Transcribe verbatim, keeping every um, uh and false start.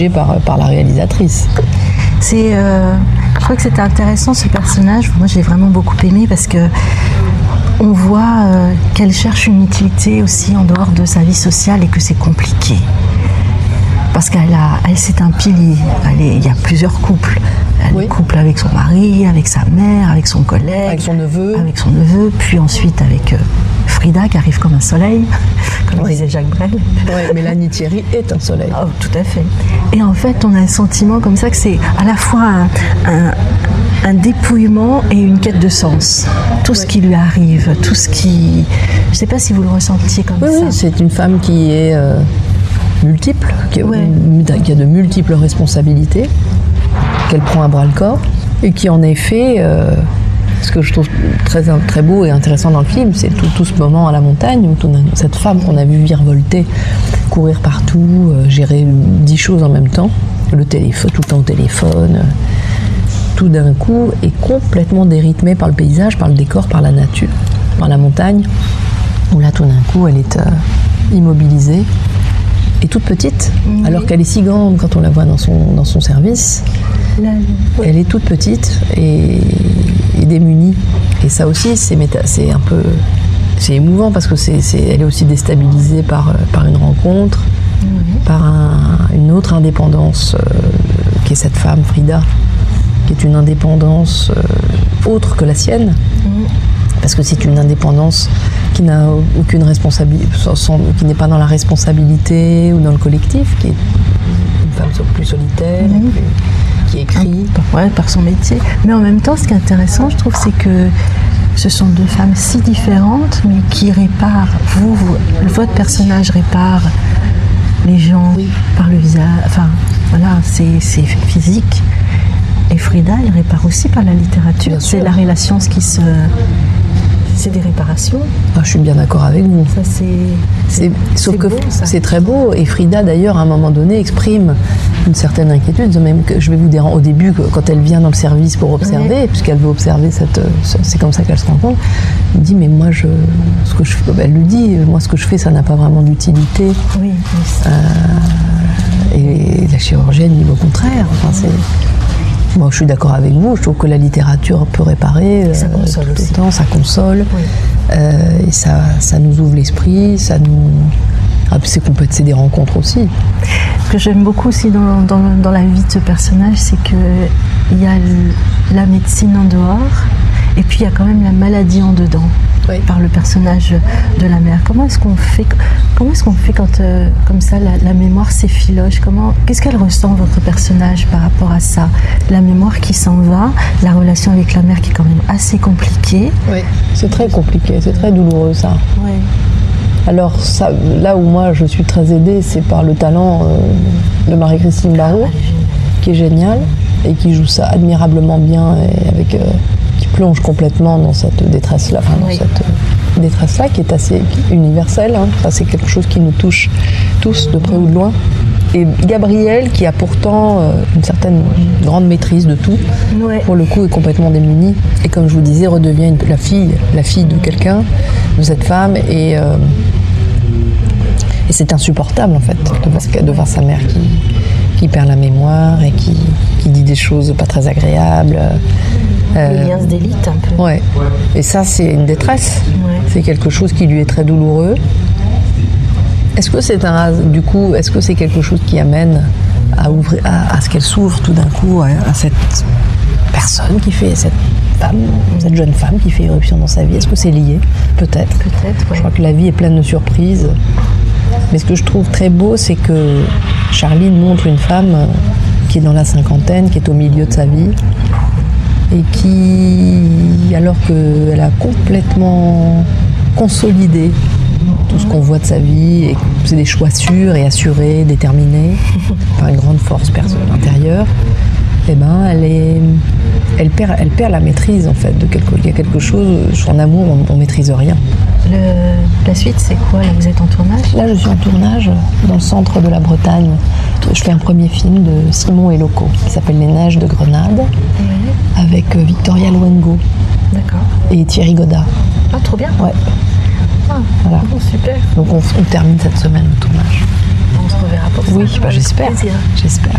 par, par la réalisatrice. C'est, euh, je crois que c'était intéressant ce personnage. Moi, j'ai vraiment beaucoup aimé parce que on voit euh, qu'elle cherche une utilité aussi en dehors de sa vie sociale et que c'est compliqué. Parce qu'elle a, elle, c'est un pilier. Elle est, il y a plusieurs couples. Elle oui. est couple avec son mari, avec sa mère, avec son collègue, avec son neveu, avec son neveu, puis ensuite avec euh, Frida qui arrive comme un soleil, comme oui. disait Jacques Brel. Oui, Mélanie Thierry est un soleil. Oh, tout à fait. Et en fait, on a un sentiment comme ça que c'est à la fois un, un, un dépouillement et une quête de sens. Tout ce oui. qui lui arrive, tout ce qui... Je ne sais pas si vous le ressentiez comme oui, ça. Oui, c'est une femme qui est euh, multiple, qui, ouais. qui a de multiples responsabilités, qu'elle prend à bras-le-corps, et qui en effet... Euh, ce que je trouve très, très beau et intéressant dans le film, c'est tout, tout ce moment à la montagne où on a, cette femme qu'on a vue virevolter, courir partout, euh, gérer dix choses en même temps, le téléphone, tout le temps au téléphone, euh, tout d'un coup est complètement dérythmée par le paysage, par le décor, par la nature, par la montagne, où là tout d'un coup elle est euh, immobilisée et toute petite, oui. alors qu'elle est si grande quand on la voit dans son, dans son service. Là, oui. Elle est toute petite et, et démunie. Et ça aussi, c'est, méta- c'est un peu... C'est émouvant parce que c'est, c'est, elle est aussi déstabilisée par, par une rencontre, oui. par un, une autre indépendance euh, qui est cette femme, Frida, qui est une indépendance euh, autre que la sienne. Oui. Parce que c'est une indépendance qui n'a aucune responsabilité, qui n'est pas dans la responsabilité ou dans le collectif, qui est une femme plus solitaire, oui. plus, qui écrit. Ouais, par son métier. Mais en même temps, ce qui est intéressant, je trouve, c'est que ce sont deux femmes si différentes, mais qui réparent. Vous, vous votre personnage répare les gens oui. par le visage. Enfin, voilà, c'est, c'est physique. Et Frida, elle répare aussi par la littérature. Bien c'est sûr. La relation ce qui se... C'est des réparations. Ah, je suis bien d'accord avec vous. Ça, c'est, c'est, c'est, sauf c'est que beau, ça. C'est très beau. Et Frida, d'ailleurs, à un moment donné, exprime une certaine inquiétude. Même que je vais vous dire, au début, quand elle vient dans le service pour observer, oui. puisqu'elle veut observer cette, c'est comme ça qu'elle se rend compte. Elle dit, mais moi, je, ce que je, elle le dit, moi, ce que je fais, ça n'a pas vraiment d'utilité. Oui. oui euh, et la chirurgienne dit au contraire. Enfin, c'est. Moi, je suis d'accord avec vous. Je trouve que la littérature peut réparer ça console euh, tout aussi. le temps, ça console, oui. euh, et ça, ça nous ouvre l'esprit, ça nous. Ah, c'est complètement, c'est des rencontres aussi. Ce que j'aime beaucoup aussi dans, dans, dans la vie de ce personnage, c'est que il y a le, la médecine en dehors, et puis il y a quand même la maladie en dedans. Oui. Par le personnage de la mère. Comment est-ce qu'on fait, comment est-ce qu'on fait quand, euh, comme ça, la, la mémoire s'effiloche? Comment, qu'est-ce qu'elle ressent, votre personnage, par rapport à ça? La mémoire qui s'en va, la relation avec la mère qui est quand même assez compliquée. Oui, c'est très compliqué, c'est très douloureux, ça. Oui. Alors, ça, là où moi, je suis très aidée, c'est par le talent euh, de Marie-Christine Barrault, qui est géniale, et qui joue ça admirablement bien, et avec... Euh, qui plonge complètement dans cette détresse-là, enfin, dans oui. cette détresse-là qui est assez universelle. Hein. Enfin, c'est quelque chose qui nous touche tous, de près ou de loin. Et Gabrielle, qui a pourtant euh, une certaine grande maîtrise de tout, ouais. pour le coup, est complètement démunie. Et comme je vous disais, redevient une, la fille, la fille de quelqu'un, de cette femme. Et, euh, et c'est insupportable, en fait, de voir, de voir sa mère qui, qui perd la mémoire et qui, qui dit des choses pas très agréables. Euh, Les liens d'élite un peu. Ouais. Et ça, c'est une détresse. Ouais. C'est quelque chose qui lui est très douloureux. Est-ce que c'est un, du coup, est-ce que c'est quelque chose qui amène à ouvrir, à, à ce qu'elle s'ouvre tout d'un coup à, à cette personne qui fait cette femme, cette jeune femme qui fait irruption dans sa vie? Est-ce que c'est lié? Peut-être. Peut-être. Ouais. Je crois que la vie est pleine de surprises. Mais ce que je trouve très beau, c'est que Charline montre une femme qui est dans la cinquantaine, qui est au milieu de sa vie. Et qui, alors qu'elle a complètement consolidé tout ce qu'on voit de sa vie, et c'est des choix sûrs et assurés, déterminés, par une grande force personnelle intérieure, eh ben, elle, est, elle, perd, elle perd la maîtrise, en fait, de quelque, il y a quelque chose, en amour, on ne maîtrise rien. Le, la suite, c'est quoi? Là, vous êtes en tournage? Là, je suis en tournage dans le centre de la Bretagne. Je fais un premier film de Simon et Loco, qui s'appelle Les Neiges de Grenade, ouais. avec Victoria Luengo. D'accord. Et Thierry Godard. Ah, trop bien. Ouais. Ah, voilà. Bon, super. Donc on, on termine cette semaine le tournage. On se reverra pour ça. Oui, bah, j'espère. J'espère.